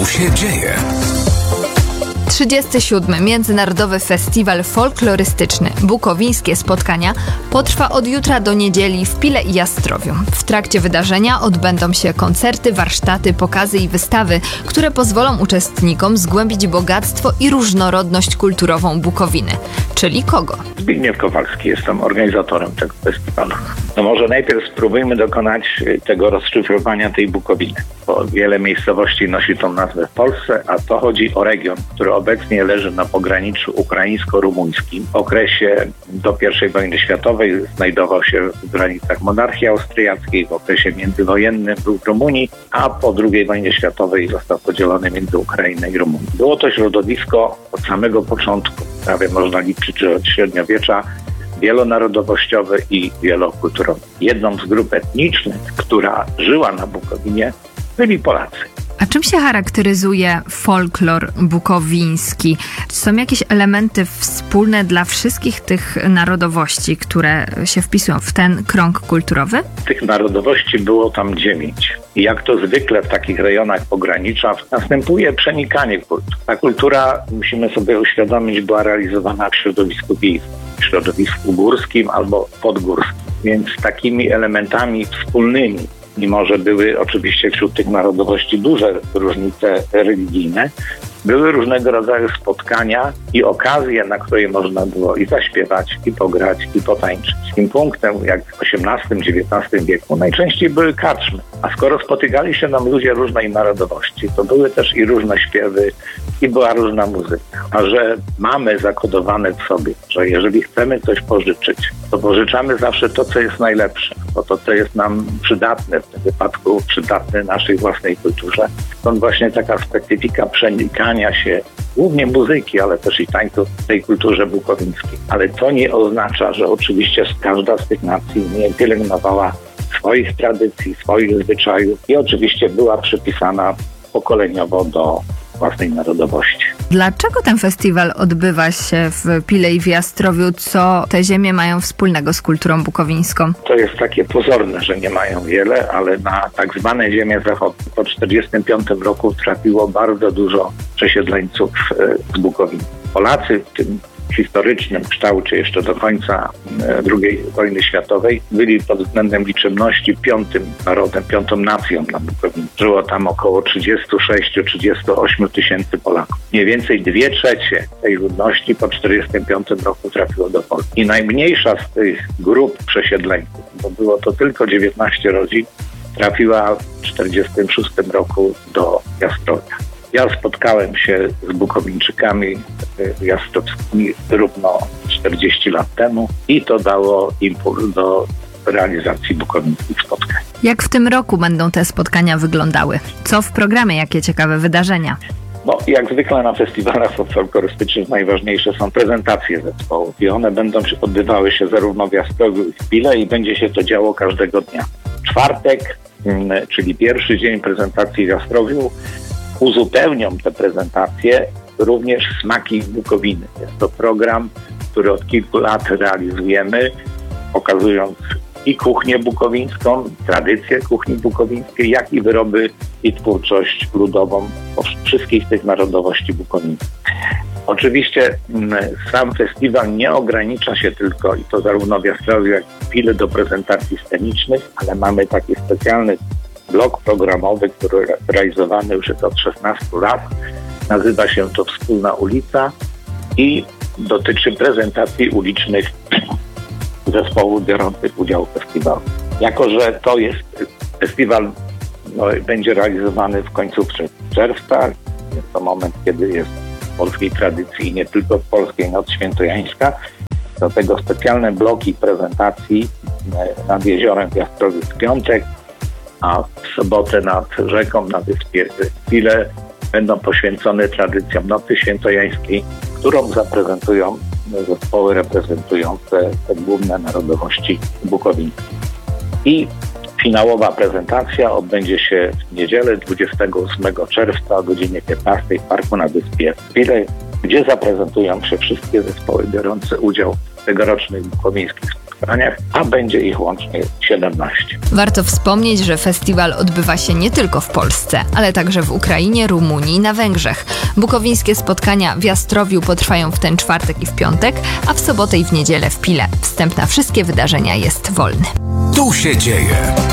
się dzieje? 37. Międzynarodowy Festiwal Folklorystyczny Bukowińskie Spotkania potrwa od jutra do niedzieli w Pile i Jastrowiu. W trakcie wydarzenia odbędą się koncerty, warsztaty, pokazy i wystawy, które pozwolą uczestnikom zgłębić bogactwo i różnorodność kulturową Bukowiny. Czyli kogo? Zbigniew Kowalski, jestem organizatorem tego festiwalu. No może najpierw spróbujmy dokonać tego rozszyfrowania tej Bukowiny, bo wiele miejscowości nosi tą nazwę w Polsce, a to chodzi o region, który obecnie leży na pograniczu ukraińsko-rumuńskim. W okresie do I wojny światowej znajdował się w granicach monarchii austriackiej, w okresie międzywojennym był w Rumunii, a po II wojnie światowej został podzielony między Ukrainę i Rumunię. Było to środowisko od samego początku, prawie można liczyć, że od średniowiecza, wielonarodowościowe i wielokulturowe. Jedną z grup etnicznych, która żyła na Bukowinie, byli Polacy. A czym się charakteryzuje folklor bukowiński? Czy są jakieś elementy wspólne dla wszystkich tych narodowości, które się wpisują w ten krąg kulturowy? Tych narodowości było tam 9. I jak to zwykle w takich rejonach pogranicza, następuje przenikanie kultur. Ta kultura, musimy sobie uświadomić, była realizowana w środowisku wiejskim, w środowisku górskim albo podgórskim. Więc takimi elementami wspólnymi, mimo że były oczywiście wśród tych narodowości duże różnice religijne, były różnego rodzaju spotkania i okazje, na które można było i zaśpiewać, i pograć, i potańczyć. Tym punktem, jak w XVIII-XIX wieku, najczęściej były karczmy. A skoro spotykali się nam ludzie różnej narodowości, to były też i różne śpiewy, i była różna muzyka. A że mamy zakodowane w sobie, że jeżeli chcemy coś pożyczyć, to pożyczamy zawsze to, co jest najlepsze, bo to, co jest nam przydatne, w tym wypadku przydatne naszej własnej kulturze. Stąd właśnie taka specyfika przenikania się głównie muzyki, ale też i tańcu w tej kulturze bukowińskiej. Ale to nie oznacza, że oczywiście każda z tych nacji nie pielęgnowała swoich tradycji, swoich zwyczajów i oczywiście była przypisana pokoleniowo do własnej narodowości. Dlaczego ten festiwal odbywa się w Pile i w Jastrowiu? Co te ziemie mają wspólnego z kulturą bukowińską? To jest takie pozorne, że nie mają wiele, ale na tak zwane ziemie zachodnie po 1945 roku trafiło bardzo dużo przesiedleńców z Bukowiny. Polacy w tym historycznym kształcie jeszcze do końca II wojny światowej byli pod względem liczebności 5. narodem, 5. nacją na Bukowinie. Żyło tam około 36-38 tysięcy Polaków. Mniej więcej 2/3 tej ludności po 1945 roku trafiło do Polski. I najmniejsza z tych grup przesiedleńców, bo było to tylko 19 rodzin, trafiła w 1946 roku do Jastrowia. Ja spotkałem się z Bukowińczykami jastrowskimi równo 40 lat temu i to dało impuls do realizacji bukowińskich spotkań. Jak w tym roku będą te spotkania wyglądały? Co w programie? Jakie ciekawe wydarzenia? No, jak zwykle na festiwalach folklorystycznych najważniejsze są prezentacje zespołów i one będą odbywały się zarówno w Jastrowiu, jak i w Pile i będzie się to działo każdego dnia. Czwartek, czyli pierwszy dzień prezentacji w Jastrowiu, uzupełnią te prezentacje również Smaki Bukowiny. Jest to program, który od kilku lat realizujemy, pokazując i kuchnię bukowińską, tradycję kuchni bukowińskiej, jak i wyroby i twórczość ludową wszystkich tych narodowości bukowińskich. Oczywiście sam festiwal nie ogranicza się tylko, i to zarówno w Jastrowiu, jak i w Pile, do prezentacji scenicznych, ale mamy taki specjalny blok programowy, który realizowany już jest od 16 lat. Nazywa się to Wspólna Ulica i dotyczy prezentacji ulicznych zespołów biorących udział w festiwalu. Jako że to jest festiwal, będzie realizowany w końcówce czerwca, jest to moment, kiedy jest w polskiej tradycji, nie tylko w polskiej Noc Świętojańska. Do tego specjalne bloki prezentacji nad jeziorem w Jastrowiu w piątek, a w sobotę nad rzeką na wyspie Pile będą poświęcone tradycjom Nocy Świętojańskiej, którą zaprezentują zespoły reprezentujące te główne narodowości bukowińskie. I finałowa prezentacja odbędzie się w niedzielę 28 czerwca o godzinie 15 w parku na wyspie Pile, gdzie zaprezentują się wszystkie zespoły biorące udział w tegorocznych bukowińskich spotkaniach. spotkaniach, a będzie ich łącznie 17. Warto wspomnieć, że festiwal odbywa się nie tylko w Polsce, ale także w Ukrainie, Rumunii i na Węgrzech. Bukowińskie spotkania w Jastrowiu potrwają w ten czwartek i w piątek, a w sobotę i w niedzielę w Pile. Wstęp na wszystkie wydarzenia jest wolny. Tu się dzieje.